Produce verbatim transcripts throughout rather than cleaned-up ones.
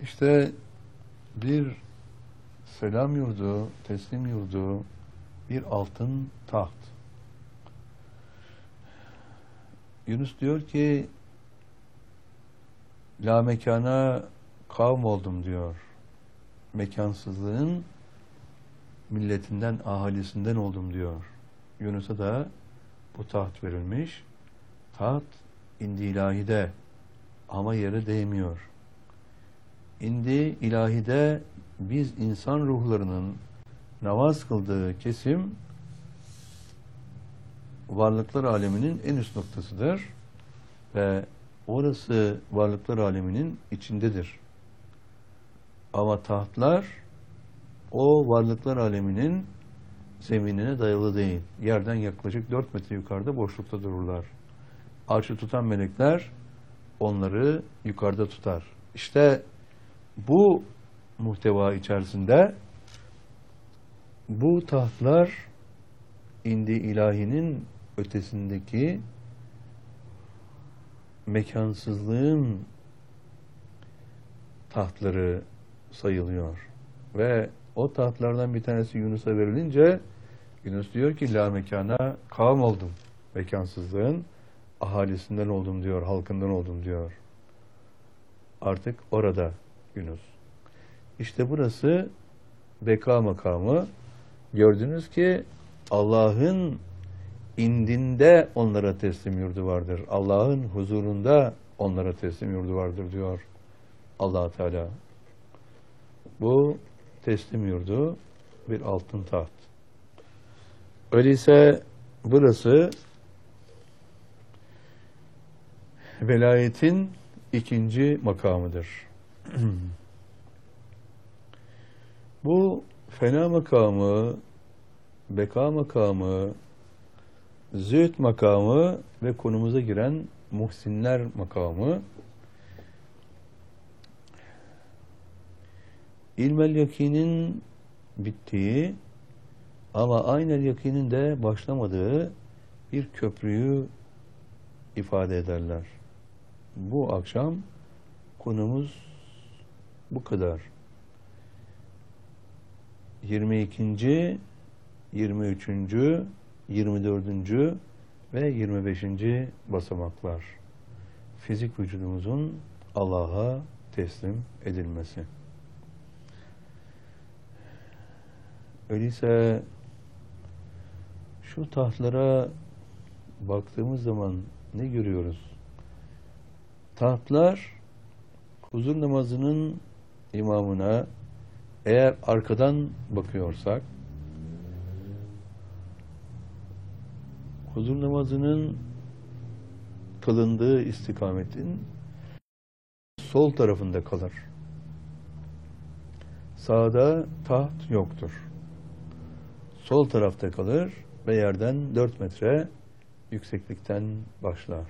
İşte bir selam yurdu, teslim yurdu, bir altın taht. Yunus diyor ki, la mekana kavm oldum diyor. Mekansızlığın milletinden, ahalisinden oldum diyor. Yunus'a da bu taht verilmiş. Taht indi ilahide ama yere değmiyor. İndi ilahide biz insan ruhlarının namaz kıldığı kesim varlıklar aleminin en üst noktasıdır ve orası varlıklar aleminin içindedir. Ama tahtlar o varlıklar aleminin zeminine dayalı değil. Yerden yaklaşık dört metre yukarıda boşlukta dururlar. Arşı tutan melekler onları yukarıda tutar. İşte bu muhteva içerisinde bu tahtlar indi ilahinin ötesindeki mekansızlığın tahtları sayılıyor. Ve o tahtlardan bir tanesi Yunus'a verilince Yunus diyor ki la mekana kavm oldum. Mekansızlığın ahalisinden oldum diyor, halkından oldum diyor. Artık orada Yunus. İşte burası beka makamı. Gördünüz ki Allah'ın indinde onlara teslim yurdu vardır. Allah'ın huzurunda onlara teslim yurdu vardır diyor Allah Teala. Bu teslim yurdu bir altın taht. Öyleyse burası velayetin ikinci makamıdır. Bu fena makamı, beka makamı, zühd makamı ve konumuza giren muhsinler makamı ilmel yakinin bittiği ama aynel yakinin de başlamadığı bir köprüyü ifade ederler. Bu akşam konumuz bu kadar. yirmi ikinci, yirmi üçüncü, yirmi dördüncü ve yirmi beşinci basamaklar. Fizik vücudumuzun Allah'a teslim edilmesi. Öyleyse şu tahtlara baktığımız zaman ne görüyoruz? Tahtlar huzur namazının imamına eğer arkadan bakıyorsak huzur namazının kılındığı istikametin sol tarafında kalır. Sağda taht yoktur. Sol tarafta kalır ve yerden dört metre yükseklikten başlar.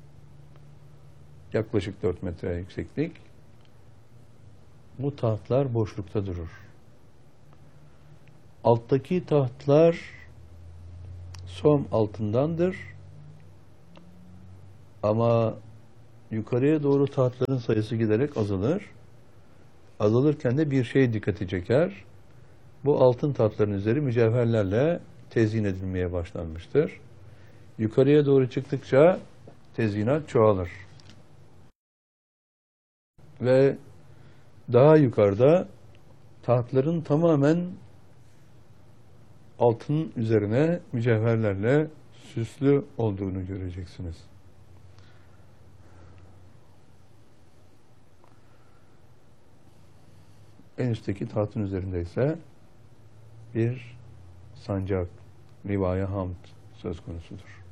Yaklaşık dört metre yükseklik. Bu tahtlar boşlukta durur. Alttaki tahtlar som altındandır. Ama yukarıya doğru tahtların sayısı giderek azalır. Azalırken de bir şey dikkati çeker. Bu altın tahtların üzeri mücevherlerle tezyin edilmeye başlanmıştır. Yukarıya doğru çıktıkça tezyinat çoğalır. Ve daha yukarıda tahtların tamamen altın üzerine mücevherlerle süslü olduğunu göreceksiniz. En üstteki tahtın üzerinde ise bir sancak, rivaya hamd söz konusudur.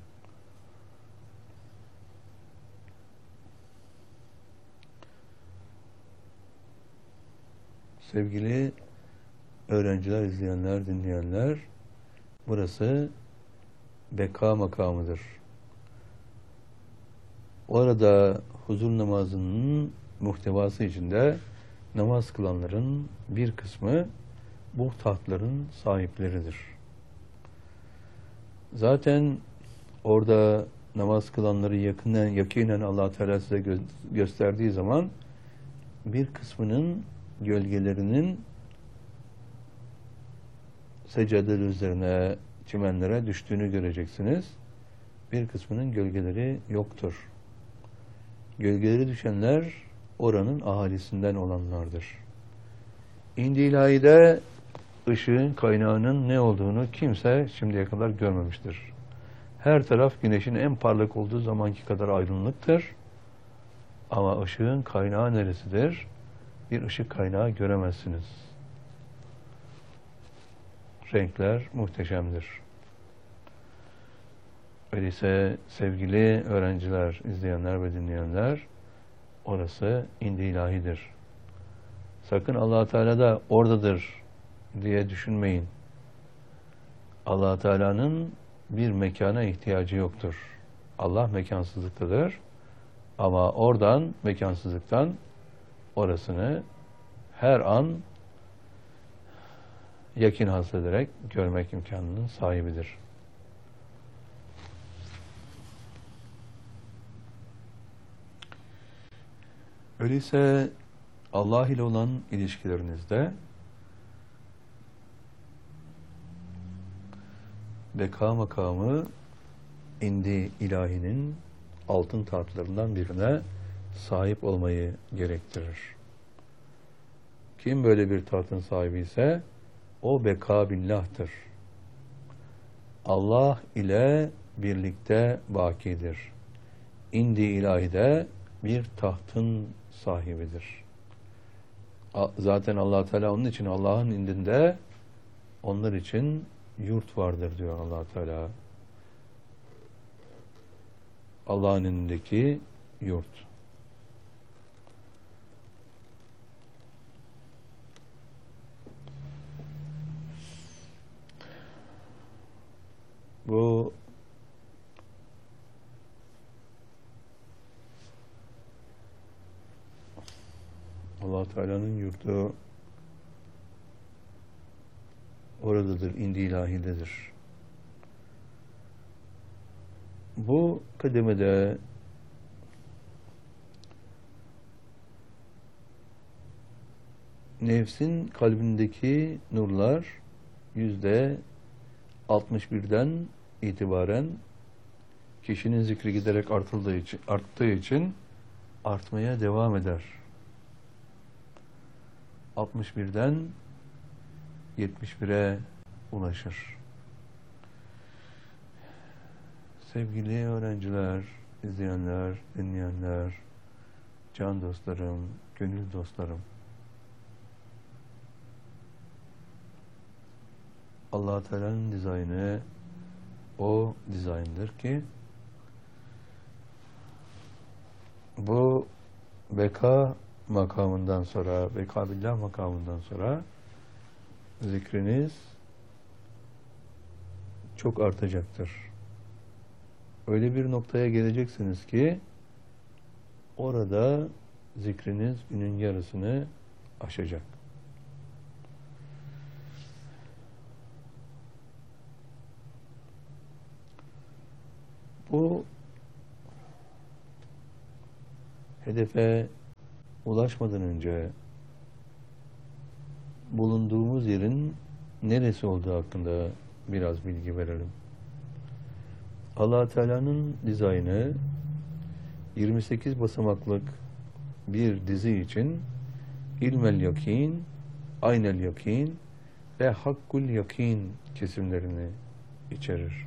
Sevgili öğrenciler, izleyenler, dinleyenler, burası beka makamıdır. Orada huzur namazının muhtevası içinde namaz kılanların bir kısmı bu tahtların sahipleridir. Zaten orada namaz kılanları yakinen, yakinen Allah Teala size gö gösterdiği zaman bir kısmının gölgelerinin seccadeler üzerine, çimenlere düştüğünü göreceksiniz. Bir kısmının gölgeleri yoktur. Gölgeleri düşenler oranın ahalisinden olanlardır. İndi ilahide ışığın kaynağının ne olduğunu kimse şimdiye kadar görmemiştir. Her taraf güneşin en parlak olduğu zamanki kadar aydınlıktır. Ama ışığın kaynağı neresidir? Bir ışık kaynağı göremezsiniz. Renkler muhteşemdir. Öyleyse sevgili öğrenciler, izleyenler ve dinleyenler, orası indi ilahidir. Sakın Allah-u Teala da oradadır diye düşünmeyin. Allah-u Teala'nın bir mekana ihtiyacı yoktur. Allah mekansızlıktadır. Ama oradan, mekansızlıktan orasını her an yakin hasrederek görmek imkanının sahibidir. Öyleyse Allah ile olan ilişkilerinizde beka makamı indi ilahinin altın tahtlarından birine sahip olmayı gerektirir. Kim böyle bir tahtın sahibi ise o beka billah'tır. Allah ile birlikte bakidir. İndi ilahide bir tahtın sahibidir. Zaten Allah Teala onun için Allah'ın indinde onlar için yurt vardır diyor Allah Teala. Allah'ın indindeki yurt. Bu Allah Teala'nın yurdu oradadır, indi ilahidedir. Bu kademede nefsin kalbindeki nurlar yüzde altmış birden itibaren kişinin zikri giderek artıldığı için, arttığı için artmaya devam eder. altmış birden yetmiş bire ulaşır. Sevgili öğrenciler, izleyenler, dinleyenler, can dostlarım, gönül dostlarım, Allah Teala'nın dizaynı o dizayndır ki bu beka makamından sonra, beka billah makamından sonra zikriniz çok artacaktır. Öyle bir noktaya geleceksiniz ki orada zikriniz günün yarısını aşacak. Bu hedefe ulaşmadan önce bulunduğumuz yerin neresi olduğu hakkında biraz bilgi verelim. Allah Teala'nın dizaynı yirmi sekiz basamaklık bir dizi için ilmel yakin, aynel yakin ve hakkul yakin kesimlerini içerir.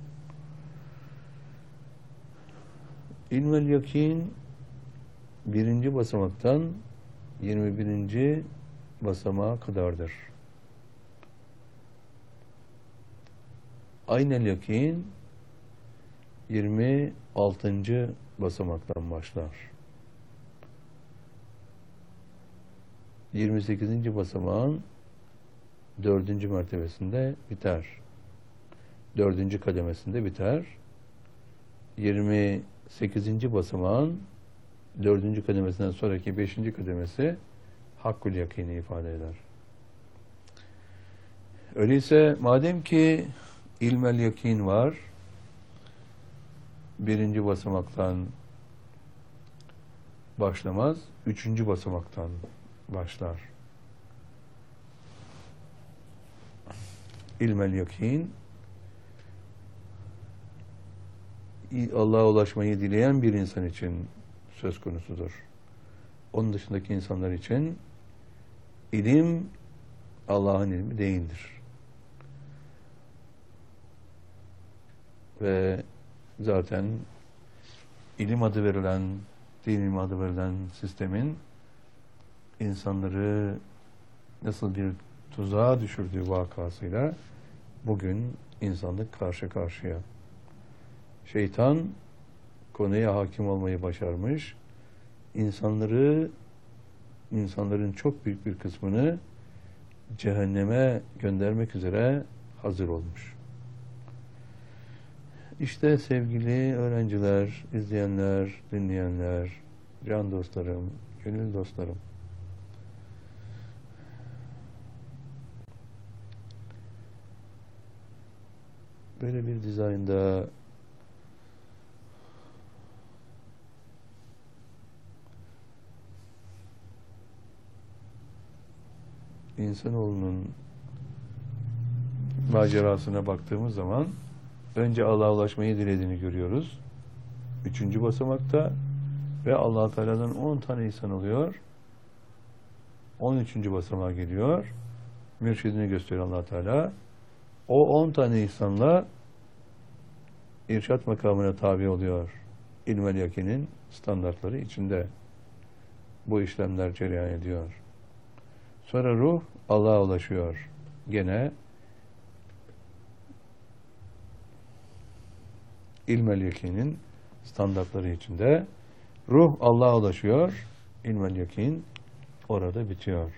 İlmel yakin birinci basamaktan yirmi birinci basamağa kadardır. Aynel yakin yirmi altıncı basamaktan başlar. yirmi sekizinci basamağın dördüncü mertebesinde biter. dördüncü kademesinde biter. yirmi sekizinci basamağın dördüncü kademesinden sonraki beşinci kademesi hakkul yakini ifade eder. Öyleyse madem ki ilmel yakin var, birinci basamaktan başlamaz, üçüncü basamaktan başlar. İlmel yakin, Allah'a ulaşmayı dileyen bir insan için söz konusudur. Onun dışındaki insanlar için ilim Allah'ın ilmi değildir. Ve zaten ilim adı verilen, din ilmi adı verilen sistemin insanları nasıl bir tuzağa düşürdüğü vakasıyla bugün insanlık karşı karşıya. Şeytan konuya hakim olmayı başarmış, insanları, insanların çok büyük bir kısmını cehenneme göndermek üzere hazır olmuş. İşte sevgili öğrenciler, izleyenler, dinleyenler, can dostlarım, gönül dostlarım, böyle bir dizaynda insanoğlunun macerasına baktığımız zaman önce Allah'a ulaşmayı dilediğini görüyoruz. Üçüncü basamakta ve Allah Teala'dan on tane insan oluyor. On üçüncü basamağa geliyor. Mürşidini gösteriyor Allah Teala. O on tane insanla irşat makamına tabi oluyor. İlmel yakinin standartları içinde bu işlemler cereyan ediyor. Sonra ruh Allah'a ulaşıyor. Gene İlmel yakinin standartları içinde ruh Allah'a ulaşıyor. İlmel yakin orada bitiyor.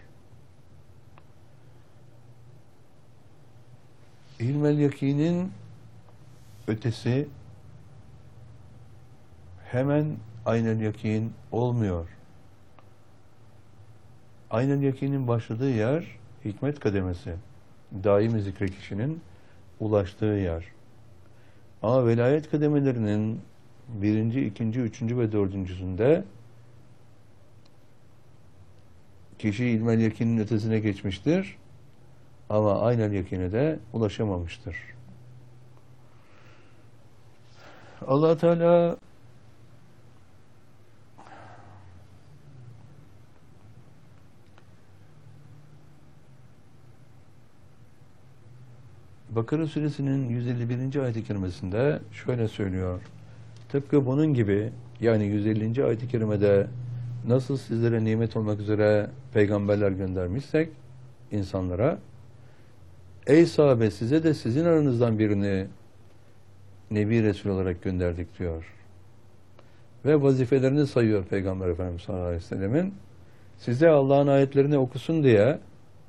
İlmel yakinin ötesi hemen aynel yakin olmuyor. Aynel yakinin başladığı yer hikmet kademesi. Daimi zikre kişinin ulaştığı yer. Ama velayet kademelerinin birinci, ikinci, üçüncü ve dördüncüsünde kişi ilmel yakinin ötesine geçmiştir. Ama aynel yakine de ulaşamamıştır. Allah Teala Bakara suresinin yüz elli birinci ayet-i kerimesinde şöyle söylüyor. Tıpkı bunun gibi, yani yüz ellinci ayet-i kerimede nasıl sizlere nimet olmak üzere peygamberler göndermişsek insanlara, ey sahabe, size de sizin aranızdan birini Nebi Resul olarak gönderdik diyor. Ve vazifelerini sayıyor Peygamber Efendimiz sallallahu aleyhi ve sellemin. Size Allah'ın ayetlerini okusun diye,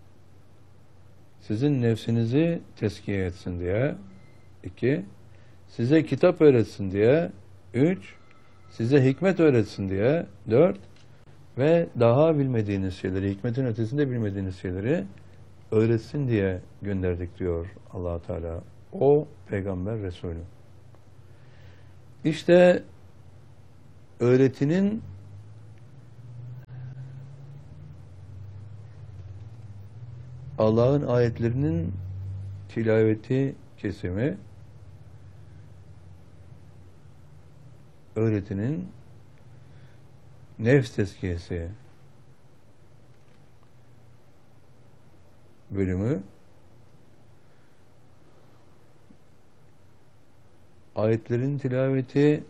sizin nefsinizi teskiye etsin diye, iki, size kitap öğretsin diye, üç, size hikmet öğretsin diye, dört, ve daha bilmediğiniz şeyleri, hikmetin ötesinde bilmediğiniz şeyleri öğretsin diye gönderdik diyor Allah Teala. O Peygamber Resulü. İşte öğretinin Allah'ın ayetlerinin tilaveti kesimi, öğretinin nefs tezkiyesi bölümü, ayetlerin tilaveti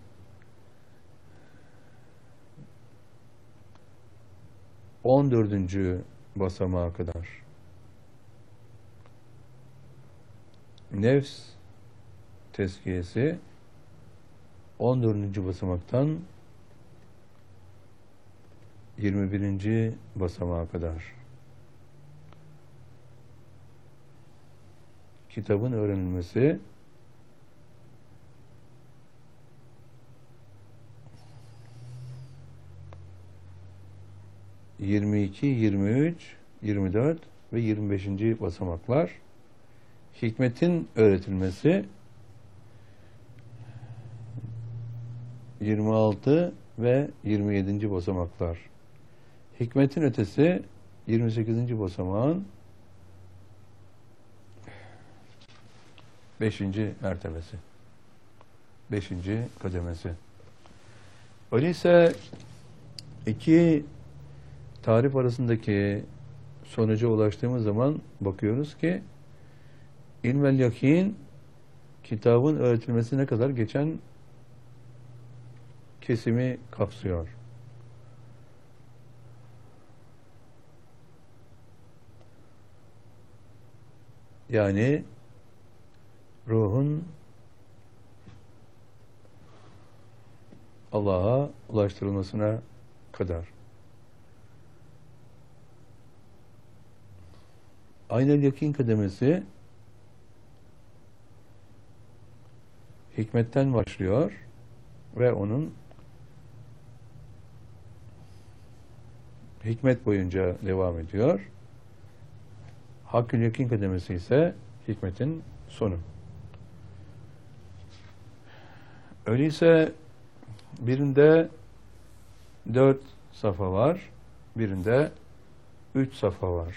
on dördüncü basamağa kadar, nefs tezkiyesi on dördüncü basamaktan yirmi birinci basamağa kadar, kitabın öğrenilmesi yirmi iki, yirmi üç, yirmi dört ve yirmi beşinci basamaklar, hikmetin öğretilmesi yirmi altı ve yirmi yedinci basamaklar. Hikmetin ötesi yirmi sekizinci basamağın beşinci mertebesi. beşinci kademesi. Öyleyse iki tarif arasındaki sonuca ulaştığımız zaman bakıyoruz ki ilmel yakin kitabın öğretilmesine kadar geçen kesimi kapsıyor. Yani ruhun Allah'a ulaştırılmasına kadar. Aynel yakin kademesi hikmetten başlıyor ve onun hikmet boyunca devam ediyor. Hakkül yakin kademesi ise hikmetin sonu. Öyleyse birinde dört safa var, birinde üç safa var.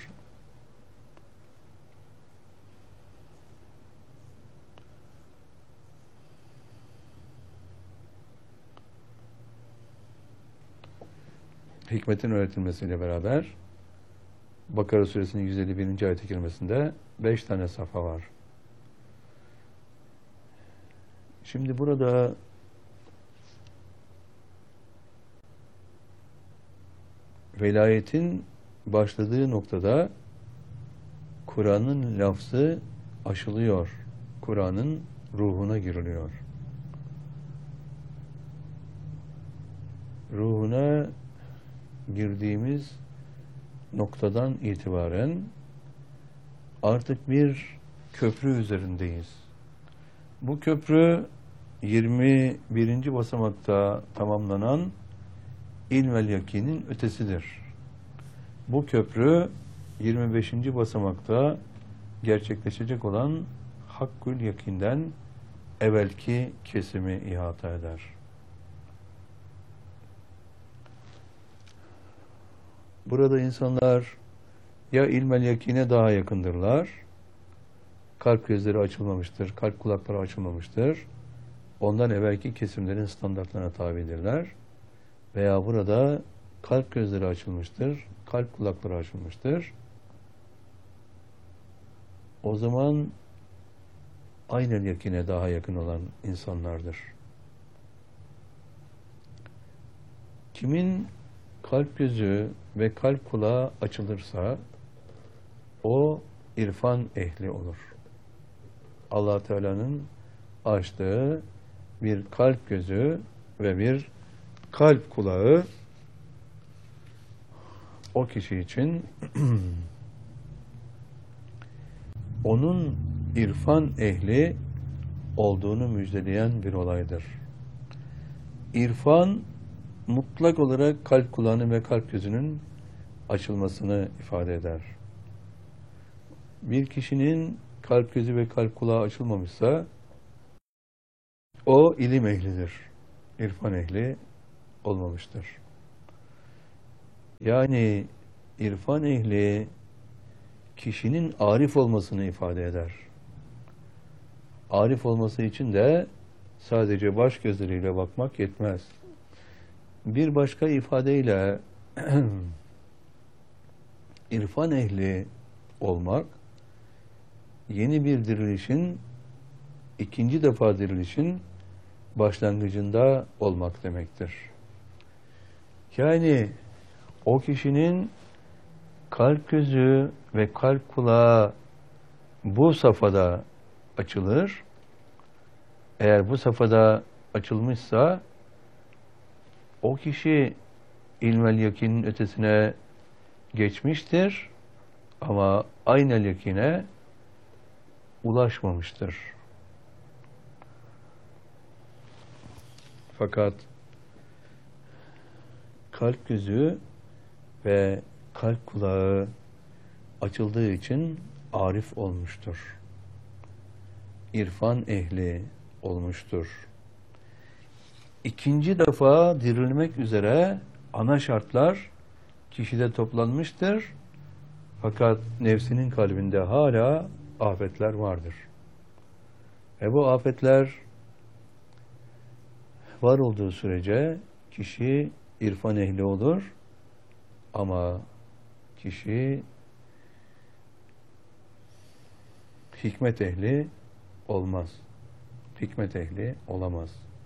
Hikmetin öğretilmesiyle beraber Bakara suresinin yüz elli birinci ayet-i kerimesinde beş tane safa var. Şimdi burada velayetin başladığı noktada Kur'an'ın lafzı aşılıyor. Kur'an'ın ruhuna giriliyor. Ruhuna girdiğimiz noktadan itibaren artık bir köprü üzerindeyiz. Bu köprü yirmi birinci basamakta tamamlanan ilmel yakinin ötesidir. Bu köprü yirmi beşinci basamakta gerçekleşecek olan hakkül yakinden evvelki kesimi ihata eder. Burada insanlar ya ilmel yakine daha yakındırlar, kalp gözleri açılmamıştır, kalp kulakları açılmamıştır, ondan evvelki kesimlerin standartlarına tabidirler, veya burada kalp gözleri açılmıştır, kalp kulakları açılmıştır. O zaman aynel yakine daha yakın olan insanlardır. Kimin kalp gözü ve kalp kulağı açılırsa o irfan ehli olur. Allah Teala'nın açtığı bir kalp gözü ve bir kalp kulağı o kişi için onun irfan ehli olduğunu müjdeleyen bir olaydır. İrfan mutlak olarak kalp kulağının ve kalp gözünün açılmasını ifade eder. Bir kişinin kalp gözü ve kalp kulağı açılmamışsa o ilim ehlidir. İrfan ehli olmamıştır. Yani irfan ehli kişinin arif olmasını ifade eder. Arif olması için de sadece baş gözleriyle bakmak yetmez. Bir başka ifadeyle irfan ehli olmak, yeni bir dirilişin, ikinci defa dirilişin başlangıcında olmak demektir. Yani o kişinin kalp gözü ve kalp kulağı bu safhada açılır. Eğer bu safhada açılmışsa o kişi ilmel yakinin ötesine geçmiştir ama aynel yakine ulaşmamıştır. Fakat kalp gözü ve kalp kulağı açıldığı için arif olmuştur. İrfan ehli olmuştur. ikinci defa dirilmek üzere ana şartlar kişide toplanmıştır. Fakat nefsinin kalbinde hala afetler vardır. Ve bu afetler var olduğu sürece kişi irfan ehli olur ama kişi hikmet ehli olmaz. Hikmet ehli olamaz.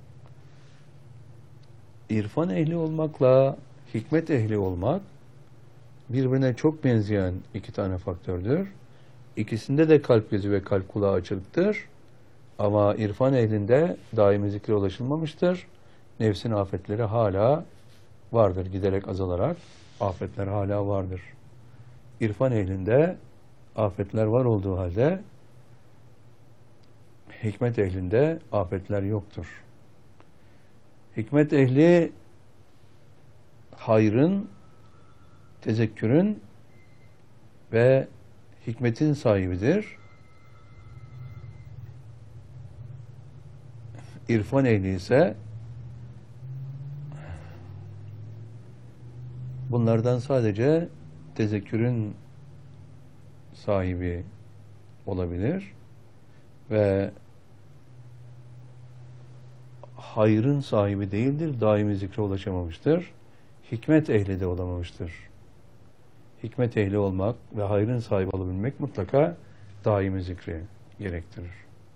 İrfan ehli olmakla hikmet ehli olmak birbirine çok benzeyen iki tane faktördür. İkisinde de kalp gözü ve kalp kulağı açıktır. Ama irfan ehlinde daimi zikre ulaşılmamıştır. Nefsin afetleri hala vardır. Giderek azalarak afetler hala vardır. İrfan ehlinde afetler var olduğu halde hikmet ehlinde afetler yoktur. Hikmet ehli hayrın, tezekkürün ve hikmetin sahibidir. İrfan ehli ise bunlardan sadece tezekkürün sahibi olabilir ve hayrın sahibi değildir, daimi zikre ulaşamamıştır. Hikmet ehli de olamamıştır. Hikmet ehli olmak ve hayrın sahibi olabilmek mutlaka daimi zikri gerektirir.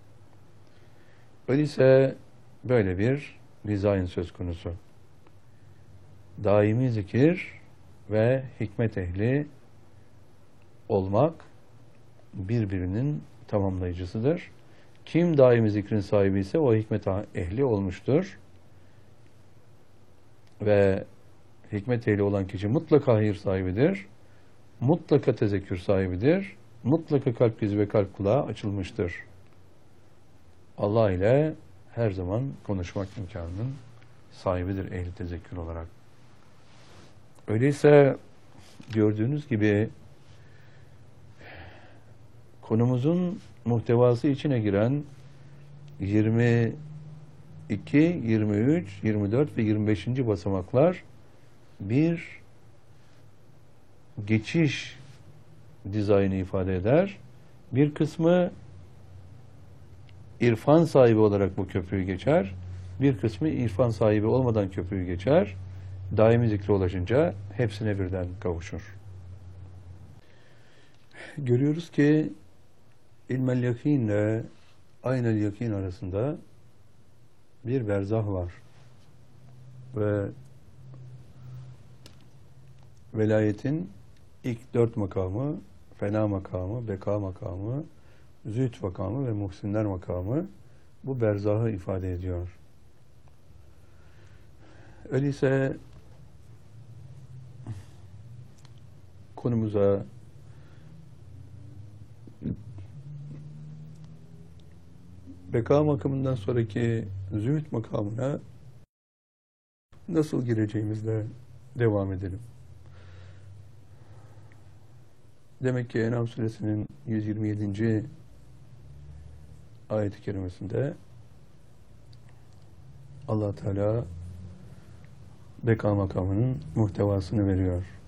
Öyleyse böyle bir dizayn söz konusu. Daimi zikir ve hikmet ehli olmak birbirinin tamamlayıcısıdır. Kim daimi zikrin sahibi ise o hikmet ehli olmuştur. Ve hikmet ehli olan kişi mutlaka hayır sahibidir. Mutlaka tezekkür sahibidir. Mutlaka kalp gözü ve kalp kulağı açılmıştır. Allah ile her zaman konuşmak imkanının sahibidir ehli tezekkür olarak. Öyleyse gördüğünüz gibi konumuzun muhtevası içine giren yirmi iki, yirmi üç, yirmi dört ve yirmi beşinci basamaklar bir geçiş dizaynı ifade eder. Bir kısmı irfan sahibi olarak bu köprüyü geçer. Bir kısmı irfan sahibi olmadan köprüyü geçer. Daimi zikre ulaşınca hepsine birden kavuşur. Görüyoruz ki ilmel yakin ile aynel yakin arasında bir berzah var. Ve velayetin ilk dört makamı, fena makamı, beka makamı, zühd makamı ve muhsinler makamı bu berzahı ifade ediyor. Öyleyse konumuza beka makamından sonraki zühd makamına nasıl gireceğimizle devam edelim. Demek ki En'am suresinin yüz yirmi yedinci ayet-i kerimesinde Allah Teala beka makamının muhtevasını veriyor.